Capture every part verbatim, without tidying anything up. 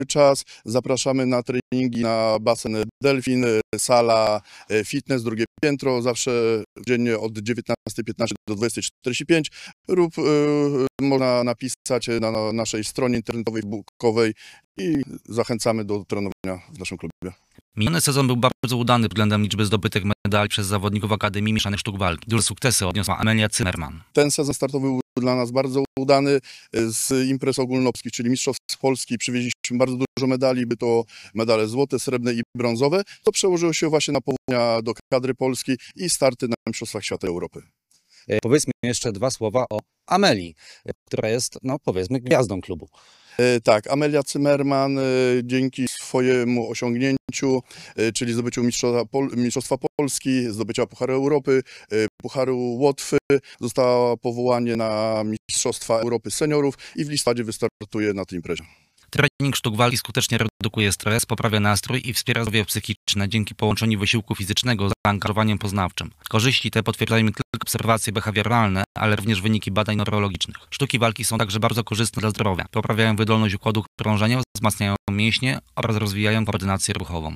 czas. Zapraszamy na treningi na basen Delfin, sala fitness, drugie piętro, zawsze dziennie od dziewiętnastej piętnaście do dwudziestej czterdzieści pięć lub y, można napisać na naszej stronie internetowej bookowej i zachęcamy do trenowania w naszym klubie. Miniony sezon był bardzo udany względem liczby zdobytych medali przez zawodników Akademii Mieszanych Sztuk Walki. Duże sukcesy odniosła Amelia Zimmerman. Ten sezon startowy był dla nas bardzo udany. Z imprez ogólnopolskich, czyli Mistrzostw Polski, przywieźliśmy bardzo dużo medali, by to medale złote, srebrne i brązowe. To przełożyło się właśnie na powołania do kadry Polski i starty na Mistrzostwach Świata i Europy. Powiedzmy jeszcze dwa słowa o Amelii, która jest, no powiedzmy, gwiazdą klubu. Tak, Amelia Zimmerman dzięki swojemu osiągnięciu, czyli zdobyciu Mistrzostwa Polski, zdobycia Pucharu Europy, Pucharu Łotwy, została powołanie na Mistrzostwa Europy Seniorów i w listopadzie wystartuje na tej imprezie. Trening sztuk walki skutecznie redukuje stres, poprawia nastrój i wspiera zdrowie psychiczne dzięki połączeniu wysiłku fizycznego z zaangażowaniem poznawczym. Korzyści te potwierdzają nie tylko obserwacje behawioralne, ale również wyniki badań neurologicznych. Sztuki walki są także bardzo korzystne dla zdrowia. Poprawiają wydolność układu krążenia, wzmacniają mięśnie oraz rozwijają koordynację ruchową.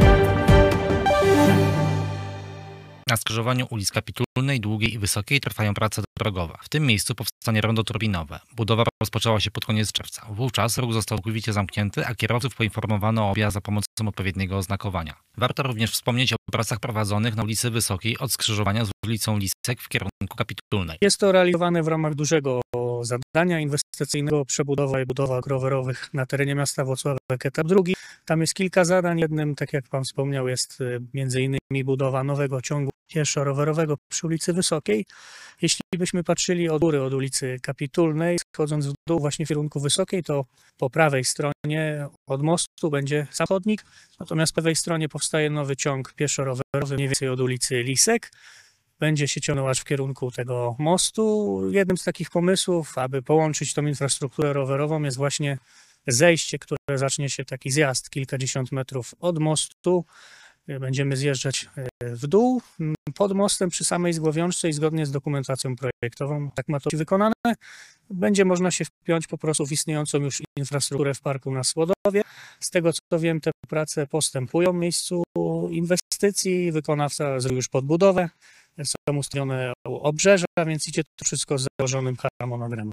Na skrzyżowaniu ulic Kapitulnej, Długiej i Wysokiej trwają prace drogowe. W tym miejscu powstanie rondo turbinowe. Budowa rozpoczęła się pod koniec czerwca. Wówczas ruch został całkowicie zamknięty, a kierowców poinformowano o objazdzie za pomocą odpowiedniego oznakowania. Warto również wspomnieć o pracach prowadzonych na ulicy Wysokiej od skrzyżowania z ulicą Lisek w kierunku Kapitulnej. Jest to realizowane w ramach dużego zadania inwestycyjnego przebudowa i budowa rowerowych na terenie miasta Włocławek, etap drugi. Tam jest kilka zadań. Jednym, tak jak pan wspomniał, jest między innymi budowa nowego ciągu pieszo-rowerowego przy ulicy Wysokiej. Jeśli byśmy patrzyli od góry, od ulicy Kapitulnej, schodząc w dół właśnie w kierunku Wysokiej, to po prawej stronie od mostu będzie chodnik, natomiast po lewej stronie powstaje nowy ciąg pieszo-rowerowy mniej więcej od ulicy Lisek. Będzie się ciągnął aż w kierunku tego mostu. Jednym z takich pomysłów, aby połączyć tą infrastrukturę rowerową, jest właśnie zejście, które zacznie się taki zjazd kilkadziesiąt metrów od mostu. Będziemy zjeżdżać w dół, pod mostem przy samej zgłowiączce i zgodnie z dokumentacją projektową, tak ma to być wykonane, będzie można się wpiąć po prostu w istniejącą już infrastrukturę w parku na Słodowie. Z tego co wiem, te prace postępują w miejscu inwestycji, wykonawca zrobił już podbudowę, są ustawione obrzeża, więc idzie to wszystko z założonym harmonogramem.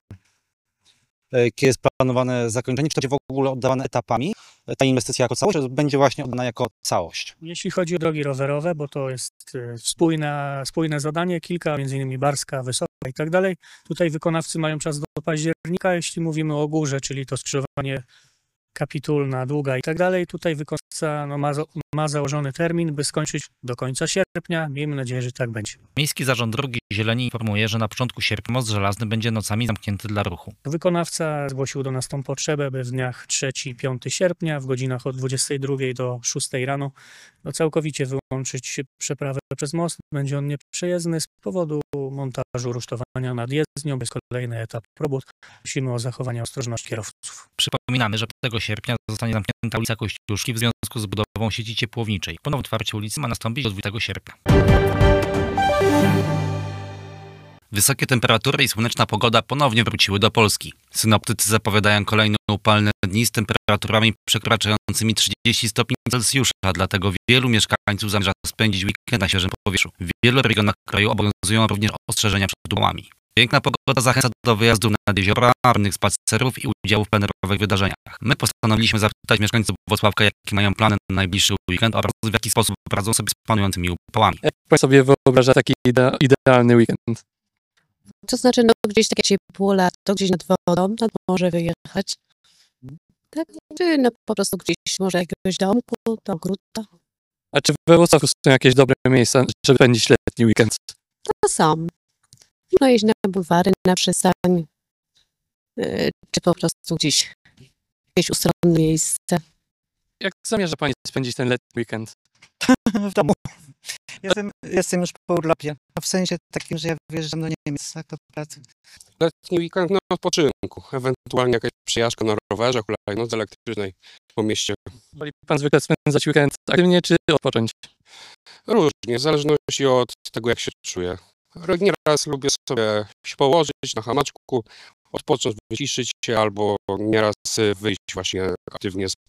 Kiedy jest planowane zakończenie, czy to będzie w ogóle oddawane etapami, ta inwestycja jako całość, czy będzie właśnie oddana jako całość? Jeśli chodzi o drogi rowerowe, bo to jest spójne, spójne zadanie, kilka, między innymi Barska, Wysoka i tak dalej. Tutaj wykonawcy mają czas do października, jeśli mówimy o górze, czyli to skrzyżowanie Kapitulna, Długa i tak dalej. Tutaj wykonawca no, ma, ma założony termin, by skończyć do końca sierpnia. Miejmy nadzieję, że tak będzie. Miejski Zarząd Drogi Zieleni informuje, że na początku sierpnia most żelazny będzie nocami zamknięty dla ruchu. Wykonawca zgłosił do nas tą potrzebę, by w dniach trzeciego i piątego sierpnia w godzinach od dwudziestej drugiej do szóstej rano no, całkowicie wyłączyć przeprawę przez most. Będzie on nieprzejezdny z powodu montażu rusztowania nad jezdnią. Jest kolejny etap robót. Prosimy o zachowanie ostrożności kierowców. Przypominamy, że piątego sierpnia zostanie zamknięta ulica Kościuszki w związku z budową sieci ciepłowniczej. Ponowne otwarcie ulicy ma nastąpić do dwudziestego sierpnia. Wysokie temperatury i słoneczna pogoda ponownie wróciły do Polski. Synoptycy zapowiadają kolejne upalne dni z temperaturami przekraczającymi trzydzieści stopni Celsjusza, dlatego wielu mieszkańców zamierza spędzić weekend na świeżym powietrzu. W wielu regionach kraju obowiązują również ostrzeżenia przed upałami. Piękna pogoda zachęca do wyjazdów nad jeziora, rannych spacerów i udziału w plenerowych wydarzeniach. My postanowiliśmy zapytać mieszkańców Włocławka, jakie mają plany na najbliższy weekend oraz w jaki sposób radzą sobie z panującymi upałami. Jak pan sobie wyobraża taki idea, idealny weekend? To znaczy, no gdzieś takie ciepło lato, gdzieś nad wodą, nad morze wyjechać. Tak, czy no po prostu gdzieś może jakiegoś domku, do ogródka. A czy we Włocławku są jakieś dobre miejsca, żeby spędzić letni weekend? To są. No iść na bulwary, na przystań, yy, czy po prostu gdzieś jakieś ustronne miejsce. Jak zamierza pani spędzić ten letni weekend? W domu. Jestem, jestem już po urlopie. W sensie takim, że ja wyjeżdżam do Niemiec tak, do pracy. Letni weekend na odpoczynku, ewentualnie jakaś przejażdżka na rowerze, hulajnodze elektrycznej po mieście. Woli pan zwykle spędzać weekend aktywnie czy odpocząć? Różnie, w zależności od tego, jak się czuję. Nieraz lubię sobie się położyć na hamaczku, odpocząć, wyciszyć się albo nieraz wyjść właśnie aktywnie z